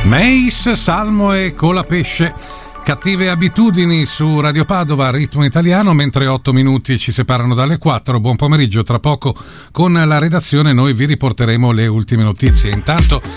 Mais, salmo e colapesce. Cattive abitudini su Radio Padova, ritmo italiano, mentre 8 minuti ci separano dalle 4. Buon pomeriggio, tra poco con la redazione noi vi riporteremo le ultime notizie. Intanto